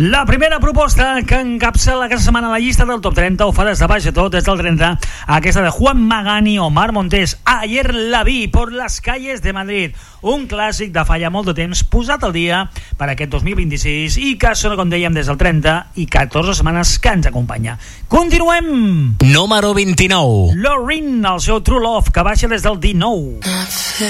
La primera proposta que encapçala aquesta setmana a la llista del Top 30 ho fa des de baix de tot, des del 30, aquesta de Juan Magani, Omar Montes, Ayer la vi por las calles de Madrid, un clàssic de fa ja molt de temps posat al dia per aquest 2026 i que sona, com dèiem, des del 30 i 14 setmanes que ens acompanya. Continuem! Número 29. Loreen, el seu True Love, que baixa des del 19.